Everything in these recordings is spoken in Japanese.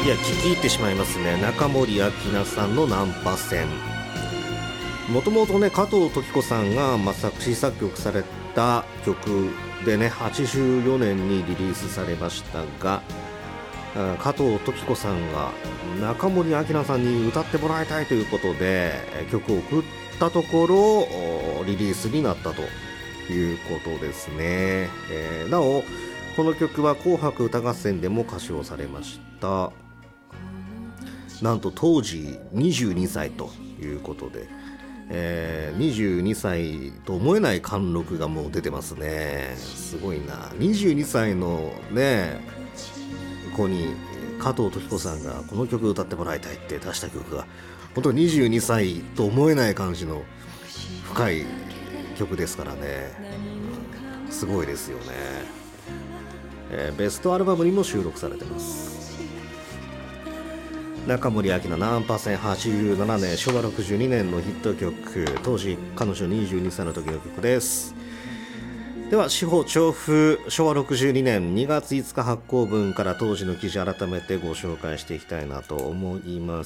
いや聞き入ってしまいますね。中森明菜さんのナンパ船。もともとね加藤登紀子さんが、作詞作曲された曲でね84年にリリースされましたが、加藤登紀子さんが中森明菜さんに歌ってもらいたいということで曲を送ったところリリースになったということですね。なおこの曲は紅白歌合戦でも歌唱されました。なんと当時22歳ということで、22歳と思えない貫禄がもう出てますね。すごいな。22歳のね子に加藤登紀子さんがこの曲歌ってもらいたいって出した曲が本当に22歳と思えない感じの深い曲ですからね、すごいですよね。ベストアルバムにも収録されてます。中森明菜ナンパ船87年昭和62年のヒット曲、当時彼女22歳の時の曲です。では司法調布昭和62年2月5日発行分から当時の記事改めてご紹介していきたいなと思います。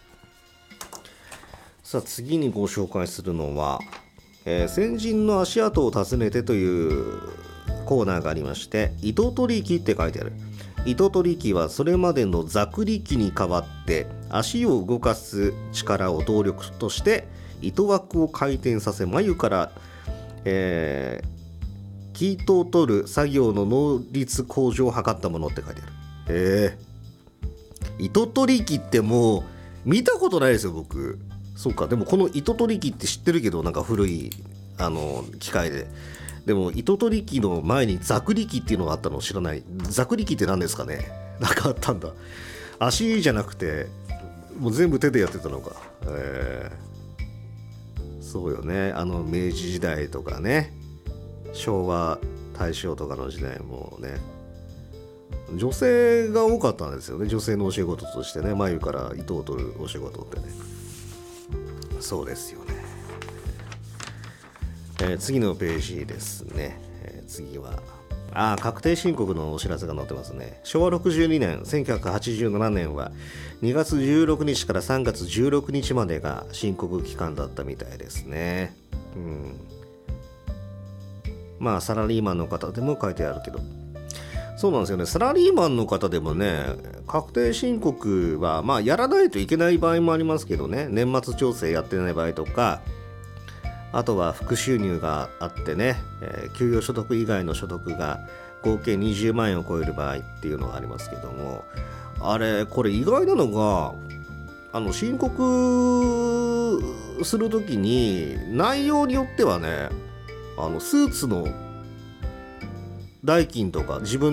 さあ次にご紹介するのは、先人の足跡を訪ねてというコーナーがありまして、糸取り機って書いてある。糸取り機はそれまでのざくり機に代わって足を動かす力を動力として糸枠を回転させ眉から、生糸を取る作業の能率向上を図ったものって書いてある。糸取り機ってもう見たことないですよ僕。そうか、でもこの糸取り機って知ってるけど、なんか古い機械でも糸取り機の前にざくり機っていうのがあったのを知らない。ざくり機って何ですかね。なんかあったんだ。足じゃなくてもう全部手でやってたのか。そうよね。明治時代とかね、昭和大正とかの時代もね、女性が多かったんですよね。女性のお仕事としてね、眉から糸を取るお仕事ってね。そうですよね。次のページですね。次は確定申告のお知らせが載ってますね。昭和62年1987年は2月16日から3月16日までが申告期間だったみたいですね。サラリーマンの方でも書いてあるけど、そうなんですよね。サラリーマンの方でもね、確定申告はやらないといけない場合もありますけどね、年末調整やってない場合とか、あとは副収入があってね、給与所得以外の所得が合計20万円を超える場合っていうのがありますけども、これ意外なのが申告するときに内容によってはね、スーツの代金とか自分